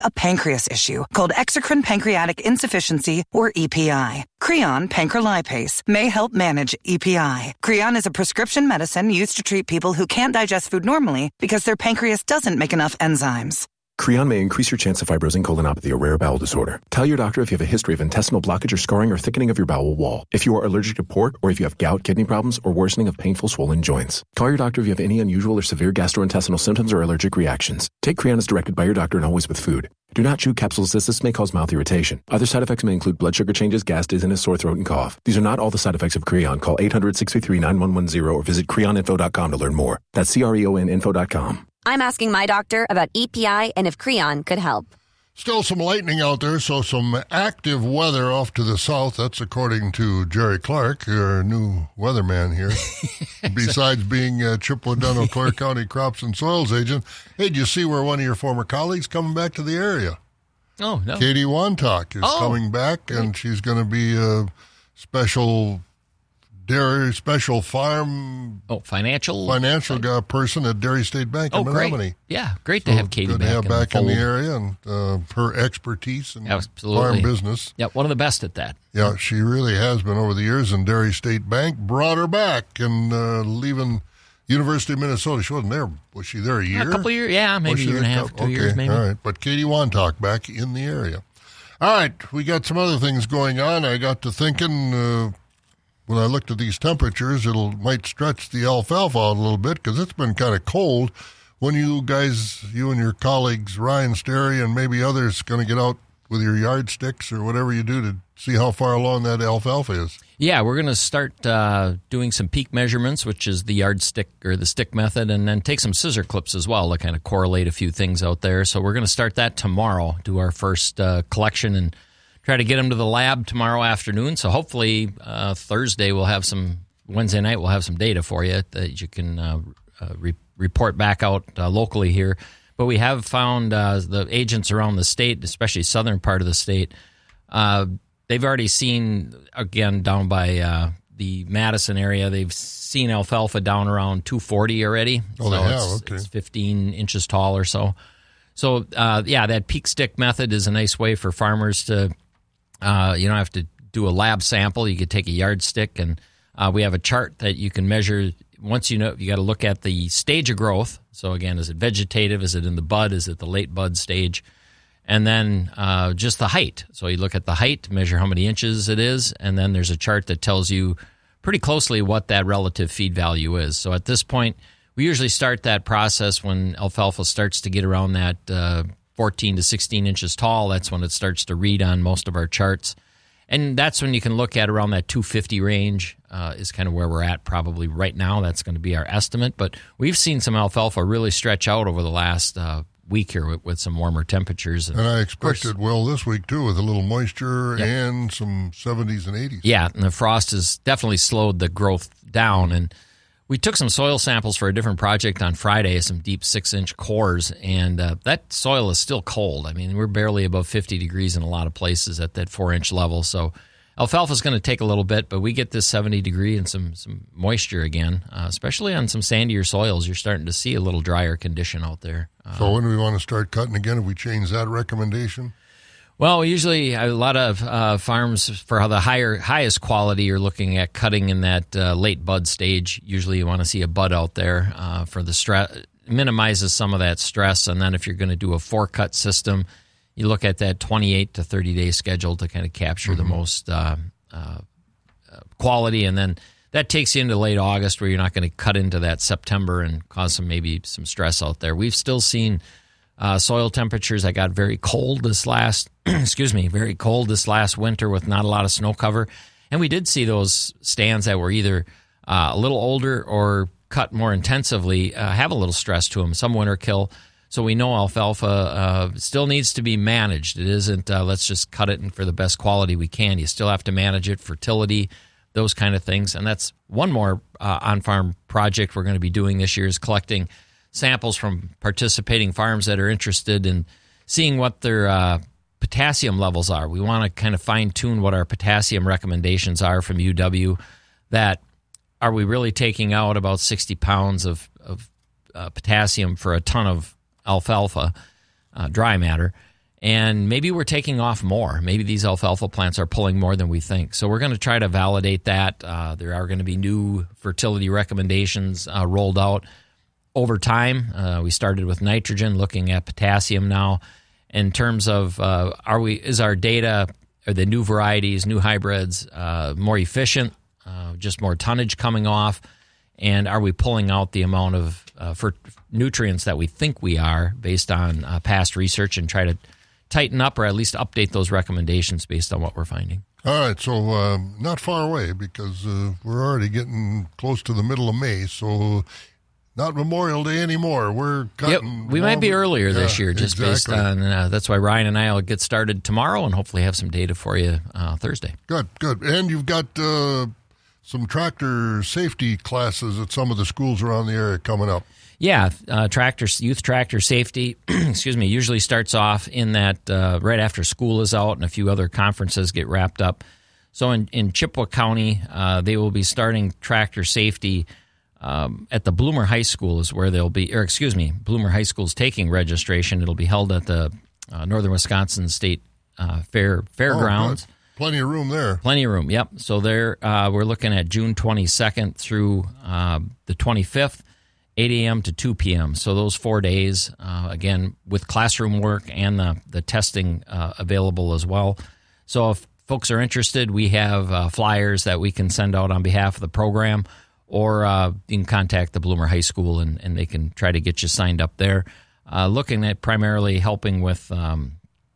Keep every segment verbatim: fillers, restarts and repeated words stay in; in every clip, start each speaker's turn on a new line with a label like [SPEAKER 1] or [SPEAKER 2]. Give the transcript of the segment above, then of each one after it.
[SPEAKER 1] a pancreas issue called exocrine pancreatic insufficiency, or E P I. Creon pancrelipase may help manage E P I. Creon is a prescription medicine used to treat people who can't digest food normally because their pancreas doesn't make enough enzymes.
[SPEAKER 2] Creon may increase your chance of fibrosing colonopathy, a rare bowel disorder. Tell your doctor if you have a history of intestinal blockage or scarring or thickening of your bowel wall, if you are allergic to pork, or if you have gout, kidney problems, or worsening of painful swollen joints. Call your doctor if you have any unusual or severe gastrointestinal symptoms or allergic reactions. Take Creon as directed by your doctor and always with food. Do not chew capsules as this may cause mouth irritation. Other side effects may include blood sugar changes, gas, dizziness, sore throat, and cough. These are not all the side effects of Creon. Call eight hundred, six three three, nine one one zero or visit creon info dot com to learn more. That's C R E O N info dot com.
[SPEAKER 3] I'm asking my doctor about E P I and if Creon could help.
[SPEAKER 4] Still some lightning out there, so some active weather off to the south. That's according to Jerry Clark, our new weatherman here. Besides being uh, Chippewa Dunno Clare County Crops and Soils agent. Hey, did you see where one of your former colleagues coming back to the area?
[SPEAKER 5] Oh, no.
[SPEAKER 4] Katie Wantock is
[SPEAKER 5] oh.
[SPEAKER 4] coming back, and she's going to be a special dairy, special farm.
[SPEAKER 5] Oh, financial?
[SPEAKER 4] Financial guy, person at Dairy State Bank
[SPEAKER 5] oh,
[SPEAKER 4] in Menominee.
[SPEAKER 5] Great. Yeah, great
[SPEAKER 4] so
[SPEAKER 5] to have Katie
[SPEAKER 4] good
[SPEAKER 5] back,
[SPEAKER 4] to have
[SPEAKER 5] in,
[SPEAKER 4] back
[SPEAKER 5] the
[SPEAKER 4] in the area and uh, her expertise in
[SPEAKER 5] Absolutely.
[SPEAKER 4] farm business.
[SPEAKER 5] Yeah, one of the best at that.
[SPEAKER 4] Yeah, she really has been over the years, and Dairy State Bank brought her back and uh, leaving University of Minnesota. She wasn't there. Was she there a year?
[SPEAKER 5] A couple of years, yeah, maybe a year and a half, two
[SPEAKER 4] okay,
[SPEAKER 5] years maybe.
[SPEAKER 4] All right, but Katie Wantock back in the area. All right, we got some other things going on. I got to thinking, uh, when I looked at these temperatures, it'll might stretch the alfalfa out a little bit because it's been kind of cold. When you guys, you and your colleagues, Ryan Sterry and maybe others, going to get out with your yardsticks or whatever you do to see how far along that alfalfa is?
[SPEAKER 5] Yeah, we're going to start uh, doing some peak measurements, which is the yardstick or the stick method, and then take some scissor clips as well to kind of correlate a few things out there. So we're going to start that tomorrow, do our first uh, collection, and try to get them to the lab tomorrow afternoon. So hopefully uh, Thursday we'll have some, Wednesday night we'll have some data for you that you can uh, uh, re- report back out uh, locally here. But we have found uh, the agents around the state, especially southern part of the state, uh, they've already seen, again, down by uh, the Madison area, they've seen alfalfa down around two forty already.
[SPEAKER 4] Oh,
[SPEAKER 5] so
[SPEAKER 4] they have,
[SPEAKER 5] it's,
[SPEAKER 4] okay.
[SPEAKER 5] It's fifteen inches tall or so. So, uh, yeah, that peak stick method is a nice way for farmers to, uh, you don't have to do a lab sample. You could take a yardstick, and uh, we have a chart that you can measure. Once you know, you got to look at the stage of growth. So, again, is it vegetative? Is it in the bud? Is it the late bud stage? And then uh, just the height. So you look at the height, measure how many inches it is, and then there's a chart that tells you pretty closely what that relative feed value is. So at this point, we usually start that process when alfalfa starts to get around that uh, fourteen to sixteen inches tall. That's when it starts to read on most of our charts. And that's when you can look at around that two fifty range uh, is kind of where we're at probably right now. That's going to be our estimate. But we've seen some alfalfa really stretch out over the last uh, week here with, with some warmer temperatures.
[SPEAKER 4] And, and I expected, well, this week, too, with a little moisture
[SPEAKER 5] yep.
[SPEAKER 4] and some seventies and eighties.
[SPEAKER 5] Yeah, and the frost has definitely slowed the growth down. And we took some soil samples for a different project on Friday, some deep six-inch cores, and uh, that soil is still cold. I mean, we're barely above fifty degrees in a lot of places at that four-inch level. So alfalfa is going to take a little bit, but we get this seventy degree and some, some moisture again, uh, especially on some sandier soils. You're starting to see a little drier condition out there. Uh,
[SPEAKER 4] so when do we want to start cutting again? Have we changed that recommendation?
[SPEAKER 5] Well, usually a lot of uh, farms for the higher, highest quality are looking at cutting in that uh, late bud stage. Usually you want to see a bud out there uh, for the stress, minimizes some of that stress. And then if you're going to do a four-cut system, you look at that twenty-eight to thirty-day schedule to kind of capture mm-hmm. the most uh, uh, quality. And then that takes you into late August where you're not going to cut into that September and cause some maybe some stress out there. We've still seen Uh, soil temperatures that got very cold this last, excuse me, very cold this last winter with not a lot of snow cover. And we did see those stands that were either uh, a little older or cut more intensively uh, have a little stress to them, some winter kill. So we know alfalfa uh, still needs to be managed. It isn't, uh, let's just cut it for the best quality we can. You still have to manage it, fertility, those kind of things. And that's one more uh, on-farm project we're going to be doing this year is collecting samples from participating farms that are interested in seeing what their uh, potassium levels are. We want to kind of fine-tune what our potassium recommendations are from U W. That are we really taking out about sixty pounds of, of uh, potassium for a ton of alfalfa, uh, dry matter? And maybe we're taking off more. Maybe these alfalfa plants are pulling more than we think. So we're going to try to validate that. Uh, there are going to be new fertility recommendations uh, rolled out over time. Uh, we started with nitrogen, looking at potassium now. In terms of uh, are we is our data, are the new varieties, new hybrids uh, more efficient, uh, just more tonnage coming off, and are we pulling out the amount of uh, for nutrients that we think we are based on uh, past research, and try to tighten up or at least update those recommendations based on what we're finding.
[SPEAKER 4] All right, so um, not far away because uh, we're already getting close to the middle of May, so not Memorial Day anymore. We're cutting.
[SPEAKER 5] Yep, we might be earlier
[SPEAKER 4] yeah,
[SPEAKER 5] this year just
[SPEAKER 4] exactly.
[SPEAKER 5] based on, uh, that's why Ryan and I will get started tomorrow and hopefully have some data for you uh, Thursday.
[SPEAKER 4] Good, good. And you've got uh, some tractor safety classes at some of the schools around the area coming up.
[SPEAKER 5] Yeah, uh, tractor youth tractor safety, excuse me, usually starts off in that uh, right after school is out and a few other conferences get wrapped up. So in, in Chippewa County, uh, they will be starting tractor safety um, at the Bloomer High School is where they'll be, or excuse me, Bloomer High School's taking registration. It'll be held at the uh, Northern Wisconsin State uh, Fair Fairgrounds.
[SPEAKER 4] Oh, plenty of room there.
[SPEAKER 5] Plenty of room, yep. So there uh, we're looking at June twenty-second through uh, the twenty-fifth. eight a.m. to two p.m. So those four days, uh, again, with classroom work and the, the testing uh, available as well. So if folks are interested, we have uh, flyers that we can send out on behalf of the program, or uh, you can contact the Bloomer High School and, and they can try to get you signed up there. Uh, looking at primarily helping with um,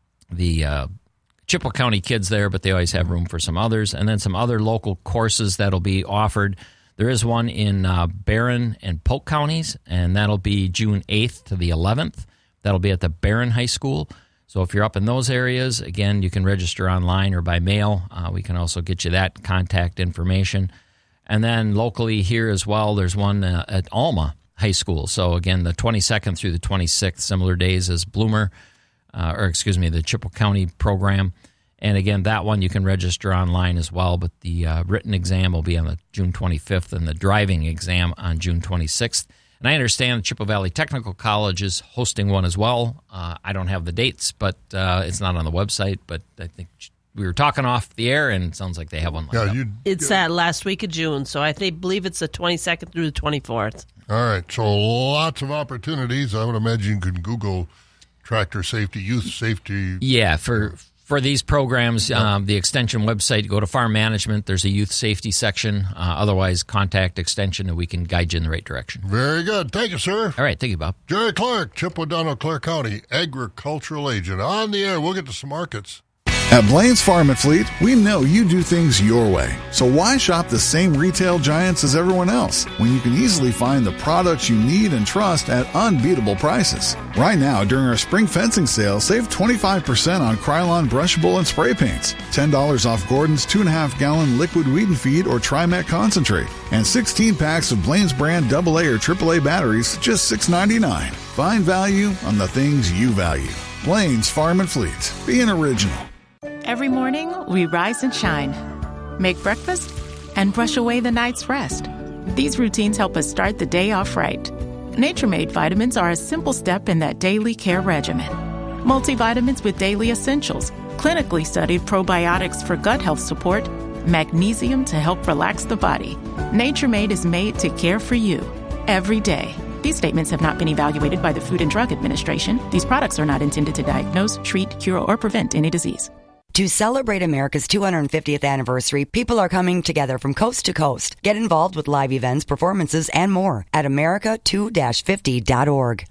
[SPEAKER 5] the uh, Chippewa County kids there, but they always have room for some others. And then some other local courses that'll be offered. There is one in uh, Barron and Polk counties, and that'll be June eighth to the eleventh. That'll be at the Barron High School. So if you're up in those areas, again, you can register online or by mail. Uh, we can also get you that contact information. And then locally here as well, there's one uh, at Alma High School. So again, the twenty-second through the twenty-sixth, similar days as Bloomer, uh, or excuse me, the Chippewa County program. And again, that one you can register online as well, but the uh, written exam will be on the June twenty-fifth and the driving exam on June twenty-sixth. And I understand Chippewa Valley Technical College is hosting one as well. Uh, I don't have the dates, but uh, it's not on the website. But I think we were talking off the air, and it sounds like they have one lined
[SPEAKER 4] yeah,
[SPEAKER 5] up.
[SPEAKER 6] It's that last week of June, so I think, believe it's the twenty-second through the twenty-fourth.
[SPEAKER 4] All right, so lots of opportunities. I would imagine you can Google tractor safety, youth safety.
[SPEAKER 5] Yeah, for... For these programs, um, the Extension website, go to Farm Management. There's a youth safety section. Uh, otherwise, contact Extension, and we can guide you in the right direction.
[SPEAKER 4] Very good. Thank you, sir.
[SPEAKER 5] All right. Thank you, Bob.
[SPEAKER 4] Jerry Clark, Chippewa, Donald, Clare County agricultural agent. On the air, we'll get to some markets.
[SPEAKER 7] At Blaine's Farm and Fleet, we know you do things your way. So why shop the same retail giants as everyone else when you can easily find the products you need and trust at unbeatable prices? Right now, during our spring fencing sale, save twenty-five percent on Krylon brushable and spray paints, ten dollars off Gordon's two point five gallon liquid weed and feed or Trimet concentrate, and sixteen packs of Blaine's brand double A or triple A batteries, just six ninety-nine. Find value on the things you value. Blaine's Farm and Fleet. Be an original.
[SPEAKER 8] Every morning, we rise and shine, make breakfast, and brush away the night's rest. These routines help us start the day off right. Nature-Made vitamins are a simple step in that daily care regimen. Multivitamins with daily essentials, clinically studied probiotics for gut health support, magnesium to help relax the body. Nature-Made is made to care for you every day. These statements have not been evaluated by the Food and Drug Administration. These products are not intended to diagnose, treat, cure, or prevent any disease.
[SPEAKER 9] To celebrate America's two hundred fiftieth anniversary, people are coming together from coast to coast. Get involved with live events, performances, and more at America two fifty dot org.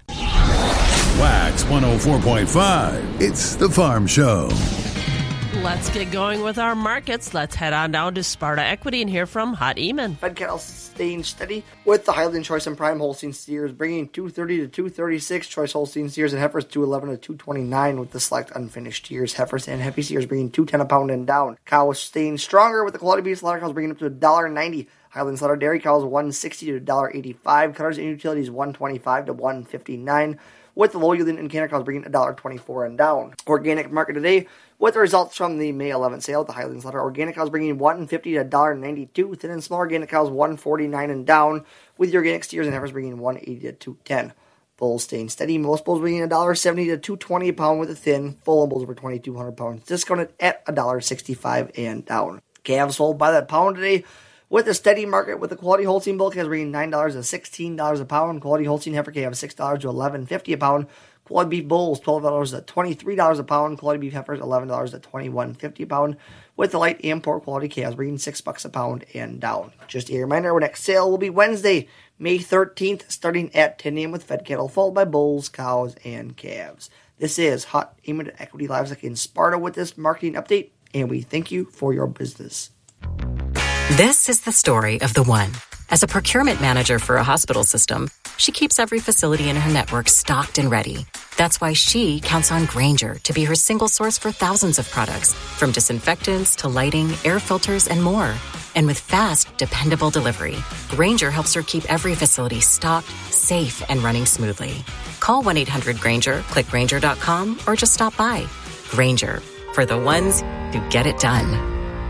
[SPEAKER 10] Wax one oh four point five. It's the Farm Show.
[SPEAKER 6] Let's get going with our markets. Let's head on down to Sparta Equity and hear from Hot Eamon.
[SPEAKER 11] Fed cattle staying steady with the Highland Choice and Prime Holstein steers bringing two thirty to two thirty-six. Choice Holstein steers and heifers two eleven to two twenty-nine with the select unfinished steers. Heifers and heavy steers bringing two ten a pound and down. Cows staying stronger with the quality beef slaughter cows bringing up to one dollar ninety. Highland Slaughter dairy cows one sixty to one dollar eighty-five. Cutters and utilities one twenty-five to one fifty-nine. With the low yielding and canner cows bringing one dollar twenty-four and down. Organic market today with the results from the May eleventh sale at the Highland Slaughter. Organic cows bringing one fifty to one dollar ninety-two. Thin and small organic cows one forty-nine and down. With the organic steers and heifers bringing one eighty to two ten. Bulls staying steady. Most bulls bringing one dollar seventy to two twenty a pound with a thin. Full bulls over twenty-two hundred pounds. Discounted at one dollar sixty-five and down. Calves sold by the pound today with a steady market with the quality Holstein bull calves bringing nine dollars to sixteen dollars a pound. Quality Holstein heifer calves six dollars to eleven fifty a pound. Quality beef bulls twelve dollars to twenty-three dollars a pound. Quality beef heifers eleven dollars to twenty-one fifty a pound. With the light import quality calves bringing six bucks a pound and down. Just a reminder, our next sale will be Wednesday, May thirteenth, starting at ten a.m. with fed cattle, followed by bulls, cows, and calves. This is Hot Aim at Equity Livestock in Sparta with this marketing update, and we thank you for your business.
[SPEAKER 12] This is the story of the one. As a procurement manager for a hospital system, she keeps every facility in her network stocked and ready. That's why she counts on Grainger to be her single source for thousands of products, from disinfectants to lighting, air filters, and more. And with fast, dependable delivery, Grainger helps her keep every facility stocked, safe, and running smoothly. Call one eight hundred Grainger, click Grainger dot com, or just stop by. Grainger, for the ones who get it done.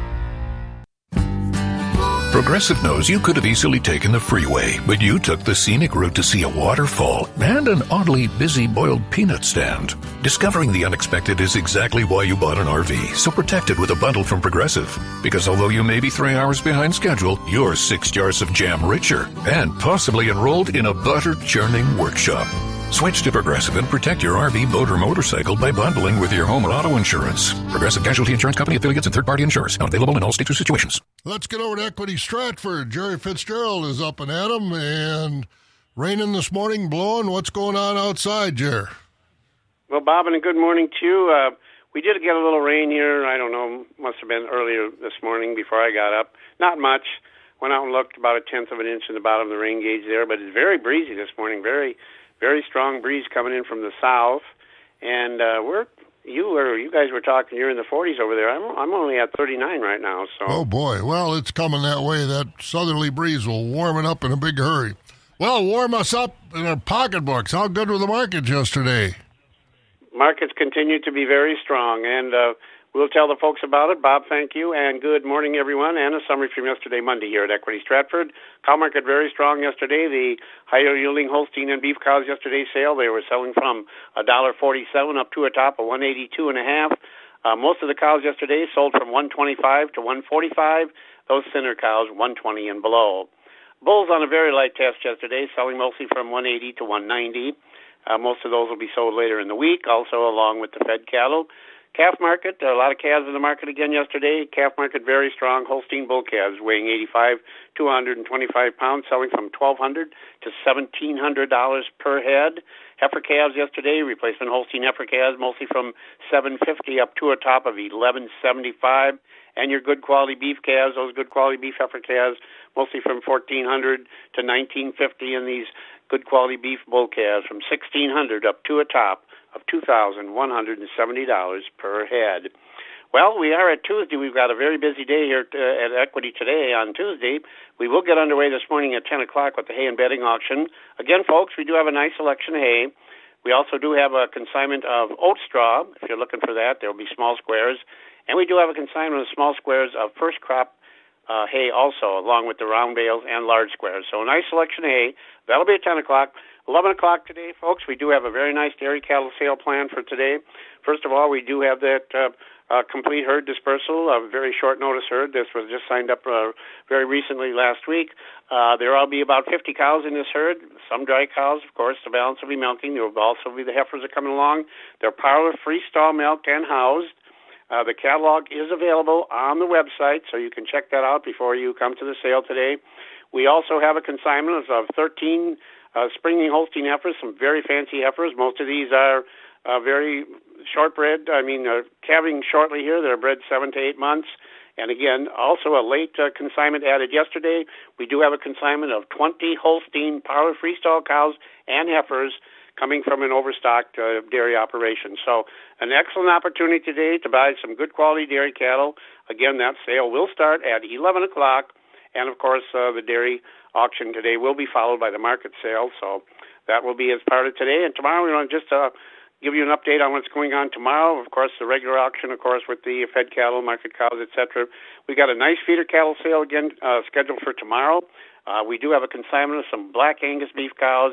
[SPEAKER 10] Progressive knows you could have easily taken the freeway, but you took the scenic route to see a waterfall and an oddly busy boiled peanut stand. Discovering the unexpected is exactly why you bought an R V, so protect it with a bundle from Progressive. Because although you may be three hours behind schedule, you're six jars of jam richer and possibly enrolled in a butter-churning workshop. Switch to Progressive and protect your R V, boat, or motorcycle by bundling with your home or auto insurance. Progressive Casualty Insurance Company, affiliates, and third-party insurers. Not available in all states or situations.
[SPEAKER 4] Let's get over to Equity Stratford. Jerry Fitzgerald is up and at 'em, and raining this morning, blowing. What's going on outside, Jer?
[SPEAKER 13] Well, Bob, and a good morning to you. Uh, we did get a little rain here. I don't know, must have been earlier this morning before I got up. Not much. Went out and looked, about a tenth of an inch in the bottom of the rain gauge there, but it's very breezy this morning. Very Very strong breeze coming in from the south, and uh, we're you were you guys were talking. You're in the forties over there. I'm I'm only at thirty-nine right now. So
[SPEAKER 4] oh boy, well it's coming that way. That southerly breeze will warm it up in a big hurry. Well, warm us up in our pocketbooks. How good were the markets yesterday?
[SPEAKER 13] Markets continue to be very strong, and uh, we'll tell the folks about it. Bob, thank you, and good morning, everyone, and a summary from yesterday, Monday, here at Equity Stratford. Cow market very strong yesterday. The higher-yielding Holstein and beef cows yesterday's sale, they were selling from one dollar forty-seven up to a top of one eighty-two and a half. Uh, most of the cows yesterday sold from one twenty-five to one forty-five. Those thinner cows, one twenty and below. Bulls on a very light test yesterday, selling mostly from one eighty to one ninety. Uh, most of those will be sold later in the week, also along with the fed cattle. Calf market, a lot of calves in the market again yesterday. Calf market very strong. Holstein bull calves weighing eighty-five to one twenty-five pounds, selling from twelve hundred to seventeen hundred dollars per head. Heifer calves yesterday, replacement Holstein heifer calves, mostly from seven fifty up to a top of eleven seventy-five. And your good quality beef calves, those good quality beef heifer calves, mostly from fourteen hundred to nineteen fifty. And these good quality beef bull calves from sixteen hundred up to a top of two thousand one hundred seventy dollars per head. Well, we are at Tuesday. We've got a very busy day here at Equity today on Tuesday. We will get underway this morning at ten o'clock with the hay and bedding auction. Again, folks, we do have a nice selection of hay. We also do have a consignment of oat straw. If you're looking for that, there will be small squares. And we do have a consignment of small squares of first crop uh, hay also, along with the round bales and large squares. So a nice selection of hay. That'll be at ten o'clock. eleven o'clock today, folks, we do have a very nice dairy cattle sale plan for today. First of all, we do have that uh, uh, complete herd dispersal, a very short notice herd. This was just signed up uh, very recently last week. Uh, there will be about fifty cows in this herd, some dry cows, of course. The balance will be milking. There will also be the heifers that are coming along. They're parlor, freestall milked, and housed. Uh, the catalog is available on the website, so you can check that out before you come to the sale today. We also have a consignment of thirteen Uh, springing Holstein heifers, some very fancy heifers. Most of these are uh, very short-bred. I mean, they're calving shortly here. They're bred seven to eight months. And again, also a late uh, consignment added yesterday. We do have a consignment of twenty Holstein parlor freestall cows and heifers coming from an overstocked uh, dairy operation. So an excellent opportunity today to buy some good quality dairy cattle. Again, that sale will start at eleven o'clock. And, of course, uh, the dairy auction today will be followed by the market sale. So that will be as part of today. And tomorrow we're going to just uh, give you an update on what's going on tomorrow. Of course, the regular auction, of course, with the fed cattle, market cows, et cetera. We got a nice feeder cattle sale again uh, scheduled for tomorrow. Uh, we do have a consignment of some black Angus beef cows,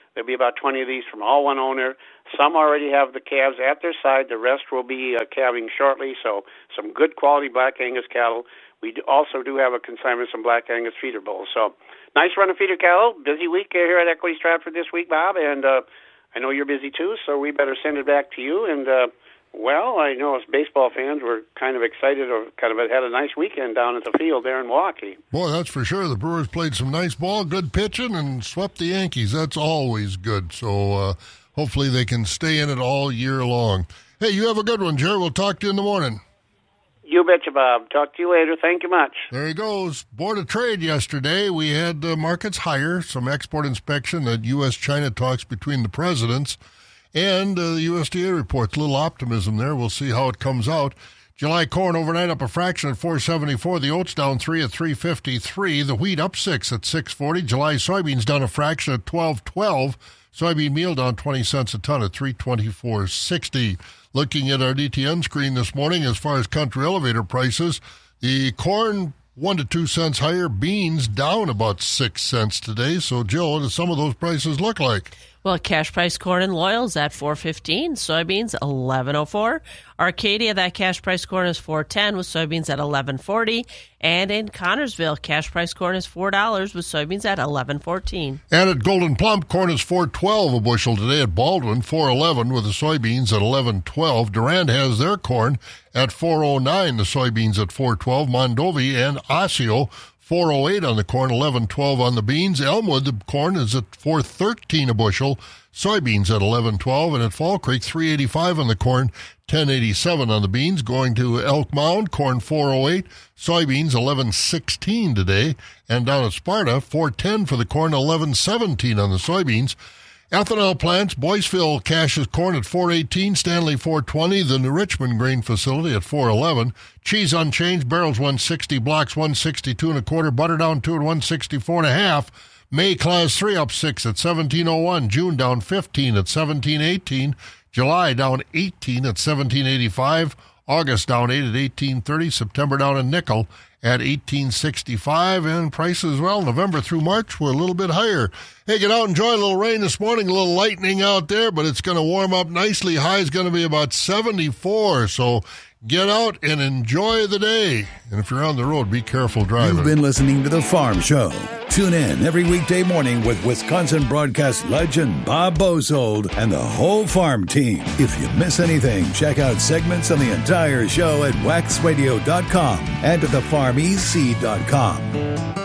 [SPEAKER 13] There'll be about twenty of these from all one owner. Some already have the calves at their side. The rest will be uh, calving shortly, so some good quality Black Angus cattle. We do also do have a consignment of some Black Angus feeder bulls. So nice run of feeder cattle. Busy week here at Equity Stratford this week, Bob, and uh, I know you're busy too, so we better send it back to you. And, uh, well, I know as baseball fans, we're kind of excited or kind of had a nice weekend down at the field there in Milwaukee.
[SPEAKER 4] Boy, that's for sure. The Brewers played some nice ball, good pitching, and swept the Yankees. That's always good. So uh, hopefully they can stay in it all year long. Hey, you have a good one, Jerry. We'll talk to you in the morning.
[SPEAKER 13] You betcha, Bob. Talk to you later. Thank you much.
[SPEAKER 4] There he goes. Board of Trade yesterday. We had uh, markets higher, some export inspection, the U S China talks between the presidents, and uh, the U S D A reports. A little optimism there. We'll see how it comes out. July corn overnight up a fraction at four seventy-four. The oats down three at three fifty-three. The wheat up six at six forty. July soybeans down a fraction at twelve twelve. Soybean meal down twenty cents a ton at three twenty-four sixty. Looking at our D T N screen this morning, as far as country elevator prices, the corn one to two cents higher, beans down about six cents today. So, Jill, what do some of those prices look like?
[SPEAKER 6] Well, cash price corn in Loyal's at four fifteen, soybeans eleven oh four. Arcadia, that cash price corn is four ten with soybeans at eleven forty, and in Connorsville, cash price corn is four dollars with soybeans at eleven fourteen.
[SPEAKER 4] And at Golden Plump, corn is four twelve a bushel today. At Baldwin, four eleven with the soybeans at eleven twelve. Durand has their corn at four oh nine, the soybeans at four twelve. Mondovi and Osseo four oh eight on the corn, eleven twelve on the beans. Elmwood, the corn is at four thirteen a bushel, soybeans at eleven twelve, and at Fall Creek, three eighty-five on the corn, ten eighty-seven on the beans. Going to Elk Mound, corn four oh eight, soybeans eleven sixteen today, and down at Sparta, four ten for the corn, eleven seventeen on the soybeans. Ethanol plants, Boyceville cashes corn at four eighteen, Stanley four twenty, the New Richmond grain facility at four eleven. Cheese unchanged, barrels one sixty, blocks one sixty-two and a quarter, butter down two at one sixty-four and a half. May class three up six at seventeen oh one, June down fifteen at seventeen eighteen, July down eighteen at seventeen eighty-five, August down eight at eighteen thirty, September down a nickel at eighteen sixty-five, and prices, well, November through March were a little bit higher. Hey, get out and enjoy a little rain this morning, a little lightning out there, but it's going to warm up nicely. High is going to be about seventy-four, so get out and enjoy the day. And if you're on the road, be careful driving.
[SPEAKER 14] You've been listening to The Farm Show. Tune in every weekday morning with Wisconsin broadcast legend Bob Bosold and the whole farm team. If you miss anything, check out segments on the entire show at wax radio dot com and at the farm e c dot com.